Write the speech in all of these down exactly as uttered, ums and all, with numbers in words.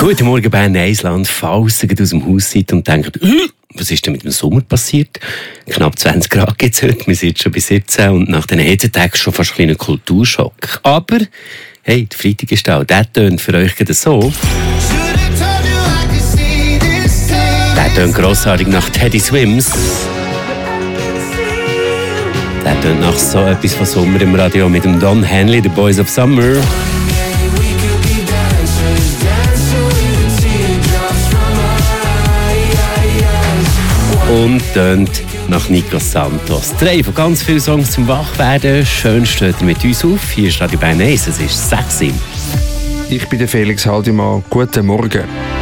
Guten Morgen, Bern, Eisland. Falls ihr aus dem Haus seid und denkt, was ist denn mit dem Sommer passiert? Knapp zwanzig Grad gibt es heute, wir sind schon bei siebzehn und nach den Hitzetagen schon fast ein kleiner Kulturschock. Aber, hey, der Freitag ist da, der tönt für euch gerade so. Der tönt grossartig nach Teddy Swims. Der tönt nach so etwas von Sommer im Radio mit dem Don Henley, The Boys of Summer. Und tönt nach Nico Santos. Drei von ganz vielen Songs zum Wachwerden. Schön steht ihr mit uns auf. Hier ist Radio Bern eins, es ist sechs Uhr. Ich bin der Felix Haldimann. Guten Morgen.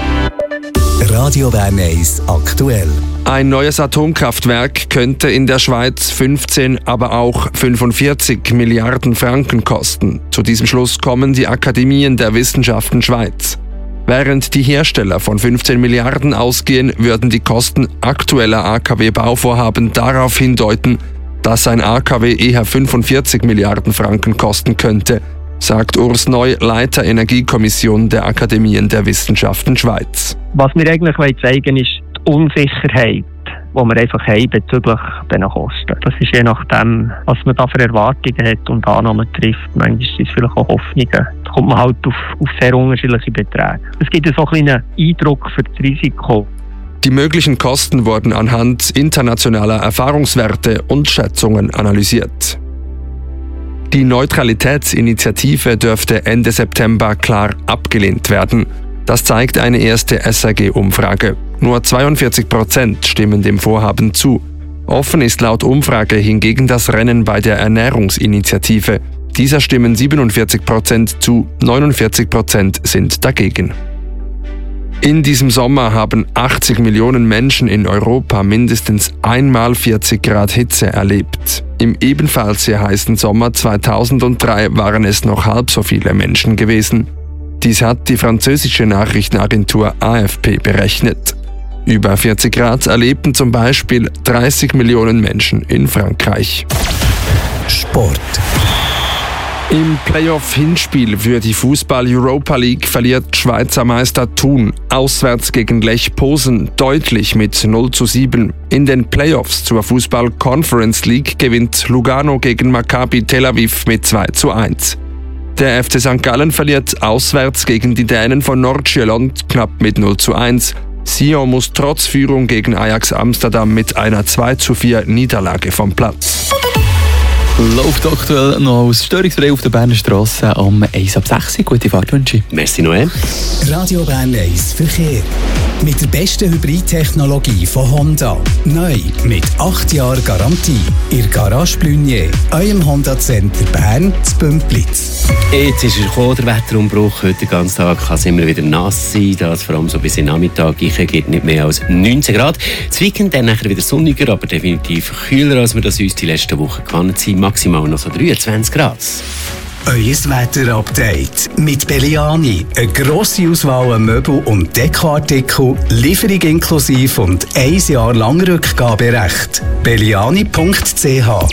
Radio Bern eins aktuell. Ein neues Atomkraftwerk könnte in der Schweiz fünfzehn, aber auch fünfundvierzig Milliarden Franken kosten. Zu diesem Schluss kommen die Akademien der Wissenschaften Schweiz. Während die Hersteller von fünfzehn Milliarden ausgehen, würden die Kosten aktueller A K W-Bauvorhaben darauf hindeuten, dass ein A K W eher fünfundvierzig Milliarden Franken kosten könnte, sagt Urs Neu, Leiter Energiekommission der Akademien der Wissenschaften Schweiz. Was wir eigentlich zeigen wollen, ist die Unsicherheit, die wir einfach haben bezüglich dieser Kosten. Das ist je nachdem, was man da für Erwartungen hat und Annahmen trifft. Manchmal sind es vielleicht auch Hoffnungen. Da kommt man halt auf, auf sehr unterschiedliche Beträge. Es gibt so einen kleinen Eindruck für das Risiko. Die möglichen Kosten wurden anhand internationaler Erfahrungswerte und Schätzungen analysiert. Die Neutralitätsinitiative dürfte Ende September klar abgelehnt werden. Das zeigt eine erste S R G-Umfrage. Nur zweiundvierzig Prozent stimmen dem Vorhaben zu. Offen ist laut Umfrage hingegen das Rennen bei der Ernährungsinitiative. Dieser stimmen siebenundvierzig Prozent zu, neunundvierzig Prozent sind dagegen. In diesem Sommer haben achtzig Millionen Menschen in Europa mindestens einmal vierzig Grad Hitze erlebt. Im ebenfalls sehr heißen Sommer zweitausenddrei waren es noch halb so viele Menschen gewesen. Dies hat die französische Nachrichtenagentur A F P berechnet. Über vierzig Grad erlebten zum Beispiel dreißig Millionen Menschen in Frankreich. Sport. Im Playoff-Hinspiel für die Fußball-Europa League verliert Schweizer Meister Thun auswärts gegen Lech Posen deutlich mit null zu sieben. In den Playoffs zur Fußball-Conference League gewinnt Lugano gegen Maccabi Tel Aviv mit zwei zu eins. Der F C Sankt Gallen verliert auswärts gegen die Dänen von Nordsjælland knapp mit null zu eins. Sion muss trotz Führung gegen Ajax Amsterdam mit einer zwei zu vier Niederlage vom Platz. Läuft aktuell noch aus störungsfrei auf der Berner Strasse am eins ab sechs. Gute Fahrt wünsche ich. Merci, Noel. Radio Bern eins Verkehr. Mit der besten Hybridtechnologie von Honda. Neu mit acht Jahren Garantie. Ihr Garage Blunier, eurem Honda Center Bern zu Bümplitz. Jetzt ist er gekommen, der Wetterumbruch. Heute den ganzen Tag kann es immer wieder nass sein. Das vor allem so bis in den Nachmittag. Ich geht nicht mehr als neunzehn Grad. Das Weekend dann nachher wieder sonniger, aber definitiv kühler, als wir das uns die letzten Wochen gewohnt sind. Maximal noch so dreiundzwanzig Grad. Euer Wetter-Update mit Belliani. Eine grosse Auswahl an Möbel- und Dekoartikel, Lieferung inklusive und ein Jahr lang Rückgaberecht. belliani punkt c h